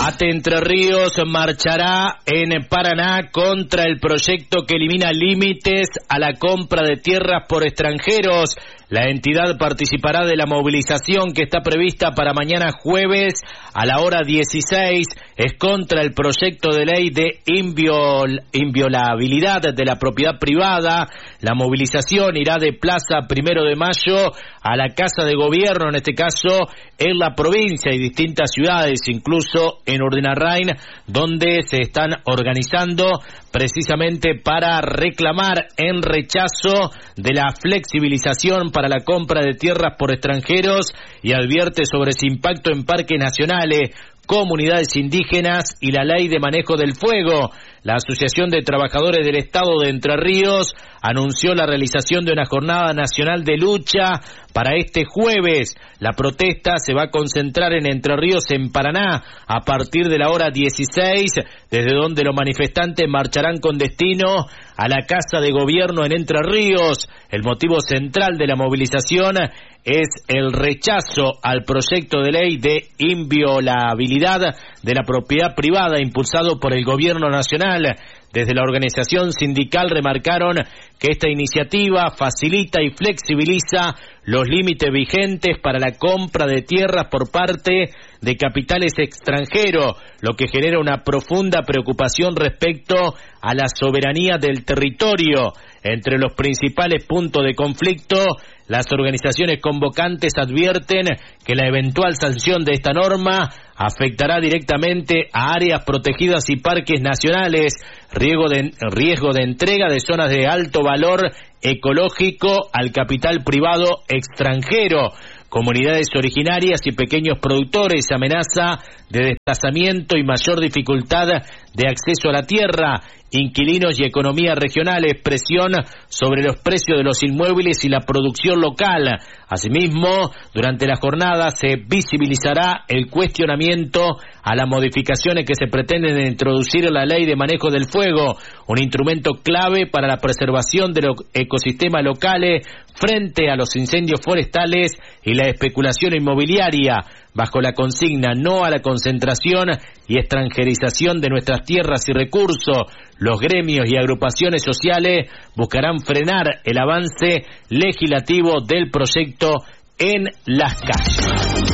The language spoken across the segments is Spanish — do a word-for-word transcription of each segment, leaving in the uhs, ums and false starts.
ATE Entre Ríos marchará en Paraná contra el proyecto que elimina límites a la compra de tierras por extranjeros. La entidad participará de la movilización que está prevista para mañana jueves a la hora dieciséis. Es contra el proyecto de ley de inviol, inviolabilidad de la propiedad privada. La movilización irá de Plaza Primero de Mayo a la Casa de Gobierno, en este caso en la provincia y distintas ciudades, incluso en Urdenarrain, donde se están organizando precisamente para reclamar en rechazo de la flexibilización para la compra de tierras por extranjeros y advierte sobre su impacto en parques nacionales, comunidades indígenas y la ley de manejo del fuego. La Asociación de Trabajadores del Estado de Entre Ríos anunció la realización de una jornada nacional de lucha para este jueves. La protesta se va a concentrar en Entre Ríos, en Paraná, a partir de la hora dieciséis, desde donde los manifestantes marcharán con destino a la Casa de Gobierno en Entre Ríos. El motivo central de la movilización es el rechazo al proyecto de ley de inviolabilidad de la propiedad privada impulsado por el Gobierno Nacional. Desde la organización sindical remarcaron que esta iniciativa facilita y flexibiliza los límites vigentes para la compra de tierras por parte de capitales extranjeros, lo que genera una profunda preocupación respecto a la soberanía del territorio. Entre los principales puntos de conflicto, las organizaciones convocantes advierten que la eventual sanción de esta norma afectará directamente a áreas protegidas y parques nacionales, riesgo de, riesgo de entrega de zonas de alto valor ecológico al capital privado extranjero, comunidades originarias y pequeños productores, amenaza de desplazamiento y mayor dificultad de acceso a la tierra, inquilinos y economía regionales, presión sobre los precios de los inmuebles y la producción local. Asimismo, durante la jornada se visibilizará el cuestionamiento a las modificaciones que se pretenden introducir en la ley de manejo del fuego, un instrumento clave para la preservación de los ecosistemas locales frente a los incendios forestales y la especulación inmobiliaria, bajo la consigna no a la concentración y extranjerización de nuestras tierras y recursos. Los gremios y agrupaciones sociales buscarán frenar el avance legislativo del proyecto en las calles.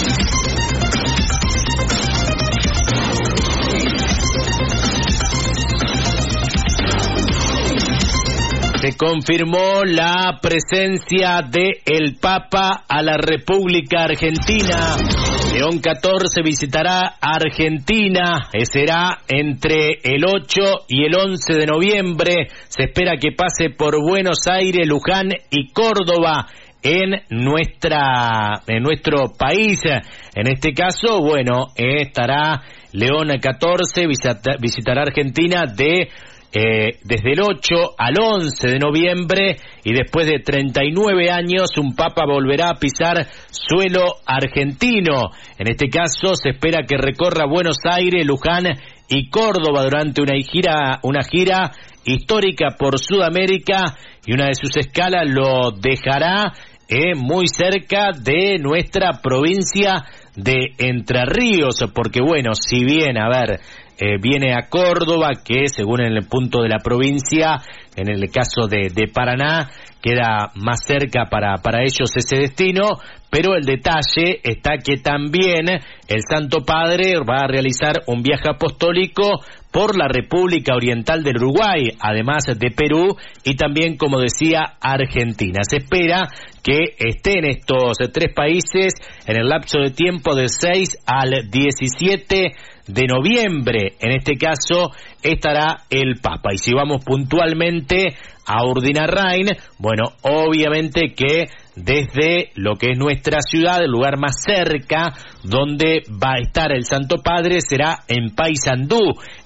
Se confirmó la presencia de el Papa a la República Argentina. León catorce visitará Argentina, será entre el ocho y el once de noviembre. Se espera que pase por Buenos Aires, Luján y Córdoba en nuestra en nuestro país. En este caso, bueno, estará León catorce, visita, visitará Argentina de Eh, desde el ocho al once de noviembre, y después de treinta y nueve años un papa volverá a pisar suelo argentino. En este caso se espera que recorra Buenos Aires, Luján y Córdoba durante una gira, una gira histórica por Sudamérica, y una de sus escalas lo dejará eh, muy cerca de nuestra provincia de Entre Ríos, porque bueno, si bien, a ver, Eh, viene a Córdoba, que según en el punto de la provincia, en el caso de, de Paraná, queda más cerca para, para ellos ese destino, pero el detalle está que también el Santo Padre va a realizar un viaje apostólico por la República Oriental del Uruguay, además de Perú y también, como decía, Argentina. Se espera que estén estos tres países en el lapso de tiempo del seis al diecisiete de noviembre. En este caso estará el Papa. Y si vamos puntualmente a Urdenarrain, bueno, obviamente que desde lo que es nuestra ciudad, el lugar más cerca donde va a estar el Santo Padre será en Paysandú,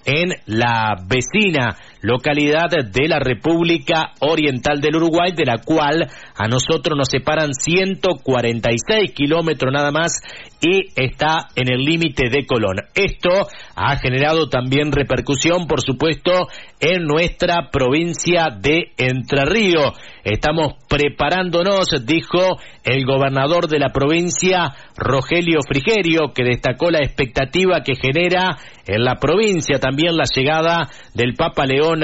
en la vecina localidad de la República Oriental del Uruguay, de la cual a nosotros nos separan ciento cuarenta y seis kilómetros nada más, y está en el límite de Colón. Esto ha generado también repercusión, por supuesto, en nuestra provincia de Entre Ríos. Estamos preparándonos, dijo el gobernador de la provincia, Rogelio Frigerio, que destacó la expectativa que genera en la provincia también la llegada del Papa León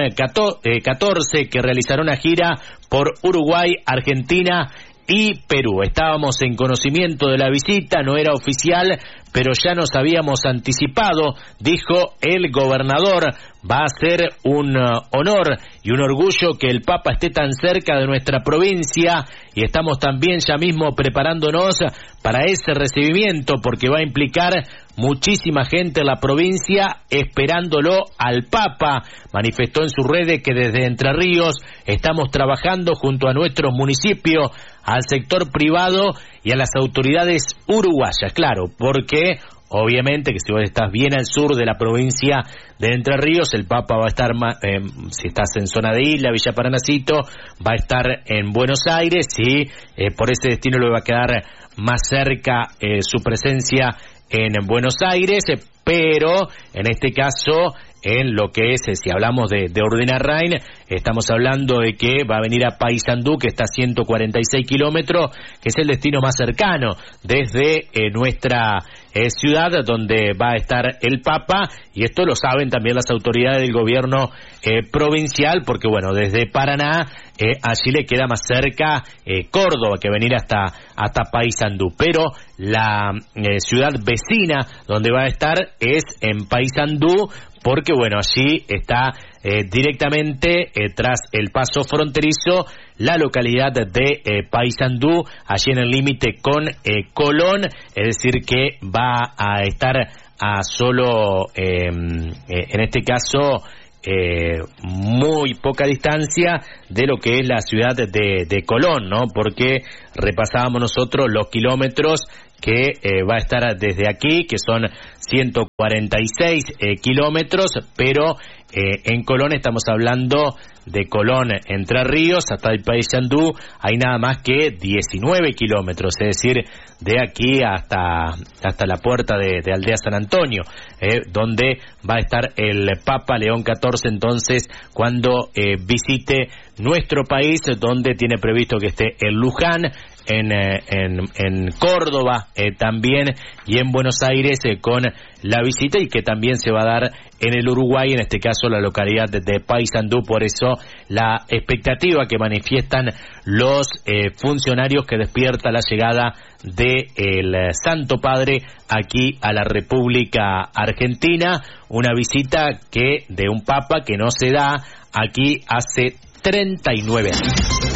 catorce, que realizará una gira por Uruguay, Argentina y Perú. Estábamos en conocimiento de la visita, no era oficial, pero ya nos habíamos anticipado, dijo el gobernador. Va a ser un uh, honor y un orgullo que el Papa esté tan cerca de nuestra provincia, y estamos también ya mismo preparándonos para ese recibimiento, porque va a implicar muchísima gente en la provincia esperándolo al Papa. Manifestó en sus redes que desde Entre Ríos estamos trabajando junto a nuestros municipios, al sector privado y a las autoridades uruguayas, claro, porque obviamente que si vos estás bien al sur de la provincia de Entre Ríos, el Papa va a estar, eh, si estás en zona de Isla, Villa Paranacito, va a estar en Buenos Aires, y eh, por ese destino le va a quedar más cerca eh, su presencia en Buenos Aires, eh, pero en este caso, en lo que es, si hablamos de, de Urdenarrain, estamos hablando de que va a venir a Paysandú, que está a ciento cuarenta y seis kilómetros, que es el destino más cercano desde eh, nuestra eh, ciudad, donde va a estar el Papa, y esto lo saben también las autoridades del gobierno eh, provincial, porque bueno, desde Paraná, eh, allí le queda más cerca eh, Córdoba, que venir hasta, hasta Paysandú, pero la eh, ciudad vecina donde va a estar es en Paysandú, porque bueno, allí está eh, directamente eh, tras el paso fronterizo la localidad de eh, Paysandú, allí en el límite con eh, Colón, es decir que va a estar a solo, eh, eh, en este caso, eh, muy poca distancia de lo que es la ciudad de, de Colón, ¿no? Porque repasábamos nosotros los kilómetros que eh, va a estar desde aquí, que son ciento cuarenta y seis eh, kilómetros, pero eh, en Colón estamos hablando de Colón, Entre Ríos, hasta el Paysandú, hay nada más que diecinueve kilómetros, es decir, de aquí hasta hasta la puerta de, de Aldea San Antonio, eh, donde va a estar el Papa León catorce, entonces, cuando eh, visite nuestro país, donde tiene previsto que esté en Luján, en, eh, en, en Córdoba eh, también, y en Buenos Aires eh, con la visita, y que también se va a dar en el Uruguay, en este caso la localidad de, de Paysandú. Por eso la expectativa que manifiestan los eh, funcionarios, que despierta la llegada de el Santo Padre aquí a la República Argentina, una visita que de un Papa que no se da aquí hace treinta y nueve años.